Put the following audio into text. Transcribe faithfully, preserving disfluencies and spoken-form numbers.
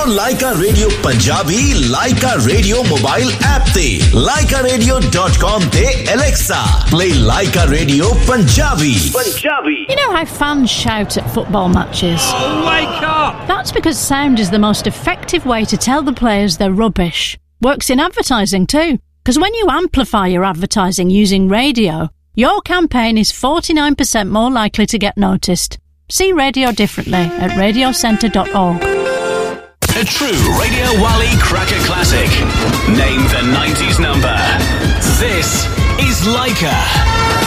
ਲਾਈਕਾ radio Punjabi ਲਾਈਕਾ radio mobile app ਤੇ ਲਾਈਕਾ radio dot com ਤੇ Alexa play ਲਾਈਕਾ radio Punjabi Punjabi You know how fans shout at football matches? Oh, wake up! That's because sound is the most effective way to tell the players they're rubbish. Works in advertising too, because when you amplify your advertising using radio, your campaign is forty-nine percent more likely to get noticed. See radio differently at radio centre dot org. A true Radio Wally cracker classic. Name the nineties number. This is Laika.